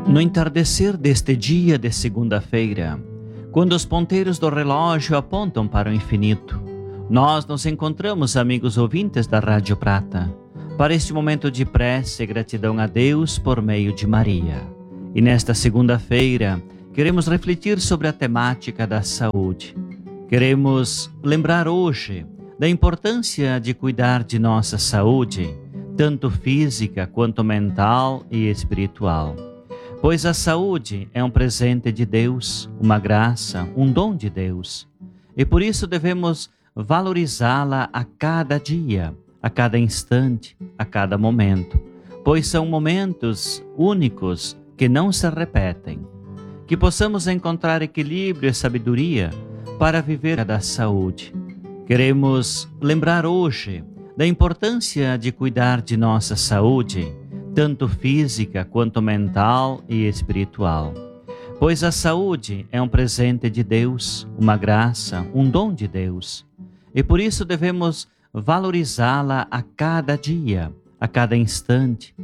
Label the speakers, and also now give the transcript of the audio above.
Speaker 1: No entardecer deste dia de segunda-feira, quando os ponteiros do relógio apontam para o infinito, nós nos encontramos, amigos ouvintes da Rádio Prata, para este momento de prece e gratidão a Deus por meio de Maria. E nesta segunda-feira, queremos refletir sobre a temática da saúde. Queremos lembrar hoje da importância de cuidar de nossa saúde, tanto física quanto mental e espiritual. Pois a saúde é um presente de Deus, uma graça, um dom de Deus. E por isso devemos valorizá-la a cada dia, a cada instante, a cada momento. Pois são momentos únicos que não se repetem. Que possamos encontrar equilíbrio e sabedoria para viver da saúde. Queremos lembrar hoje da importância de cuidar de nossa saúde, tanto física quanto mental e espiritual. Pois a saúde é um presente de Deus, uma graça, um dom de Deus. E por isso devemos valorizá-la a cada dia, a cada instante,